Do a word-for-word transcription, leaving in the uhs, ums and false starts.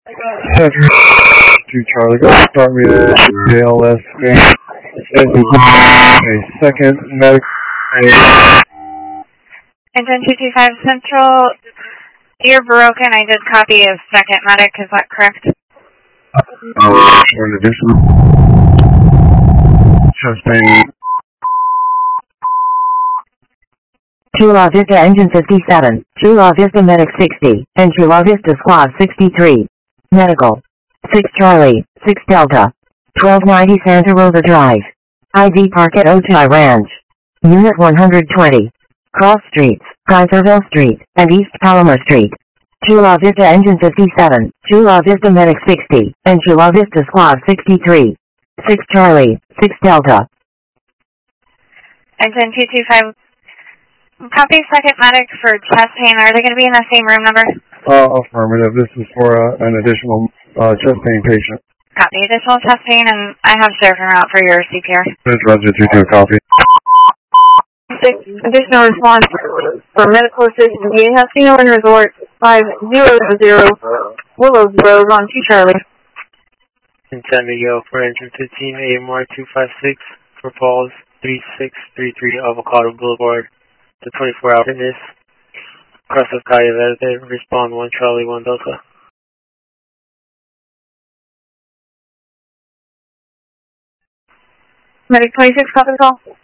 Center to Charlie, go start me A L S. And a second medical. And then two two five Central, you're broken. I did copy a second medic. Is that correct? Uh, for an additional chest pain. Chula Vista Engine fifty-seven, Chula Vista Medic sixty, and Chula Vista Squad sixty-three. Medical. six Charlie, six Delta. twelve ninety Santa Rosa Drive. I V Park at Ojai Ranch. Unit one hundred twenty. Cross Streets, Kaiserville Street, and East Palomar Street. Chula Vista Engine fifty-seven, Chula Vista Medic sixty, and Chula Vista Squad sixty-three. six Charlie, six Delta. And then two two five, copy second medic for chest pain. Are they going to be in the same room number? Uh, affirmative. This is for uh, an additional uh, chest pain patient. Copy additional chest pain, and I have sheriff en route for your C P R. This is Roger two two, copy. Six additional response for medical assistance via Hasino and Resort five zero zero Willows Road on two Charlie. In San Miguel for engine fifteen A M R two five six for Falls three six three three Avocado Boulevard. The twenty-four hour fitness. Cross of Calle Verde, respond one Charlie one Delta. Medic twenty-six, copy call.